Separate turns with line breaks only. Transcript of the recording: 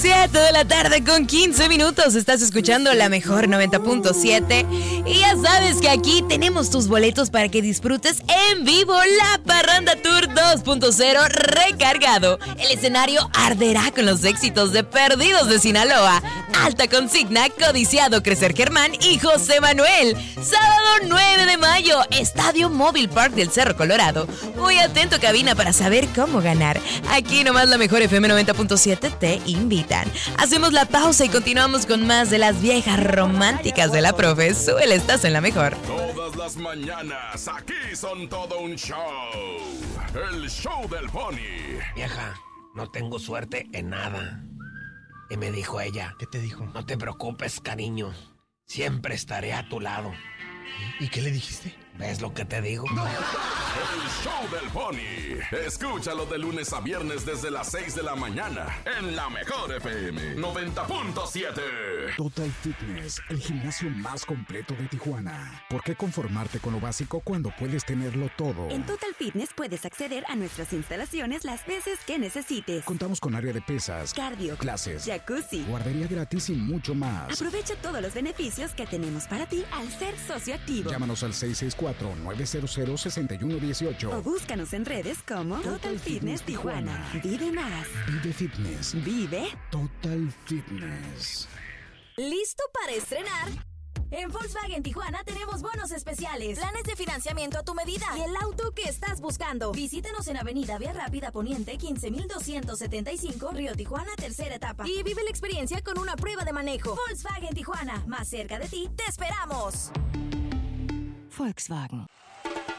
7 de la tarde con 15 minutos. Estás escuchando la mejor 90.7. Y ya sabes que aquí tenemos tus boletos para que disfrutes en vivo la Parranda Tour 2.0 recargado. El escenario arderá con los éxitos de Perdidos de Sinaloa, Alta Consigna, Codiciado, Crecer Germán y José Manuel. Sábado 9 de mayo, Estadio Móvil Park del Cerro Colorado. Muy atento, cabina, para saber cómo ganar. Aquí nomás la mejor FM 90.7 te invitan. Hacemos la pausa y continuamos con más de las viejas románticas de la profe. Súbele, estás en la mejor.
Todas las mañanas aquí son todo un show. El show del Pony.
Vieja, no tengo suerte en nada. Y me dijo ella.
¿Qué te dijo?
No te preocupes, cariño. Siempre estaré a tu lado.
¿Y qué le dijiste?
¿Ves lo que te digo?
El show del Pony. Escúchalo de lunes a viernes desde las 6 de la mañana en la mejor FM 90.7.
Total Fitness, el gimnasio más completo de Tijuana. ¿Por qué conformarte con lo básico cuando puedes tenerlo todo?
En Total Fitness puedes acceder a nuestras instalaciones las veces que necesites.
Contamos con área de pesas,
cardio,
clases,
jacuzzi,
guardería gratis y mucho más.
Aprovecha todos los beneficios que tenemos para ti al ser socio activo.
Llámanos al 664-900-6118
o búscanos en redes como Total Fitness Tijuana. Vive más.
Vive Fitness.
Vive
Total Fitness.
¿Listo para estrenar? En Volkswagen Tijuana tenemos bonos especiales, planes de financiamiento a tu medida y el auto que estás buscando. Visítanos en Avenida Vía Rápida Poniente 15,275, Río Tijuana, tercera etapa. Y vive la experiencia con una prueba de manejo. Volkswagen Tijuana, más cerca de ti, te esperamos.
Volkswagen.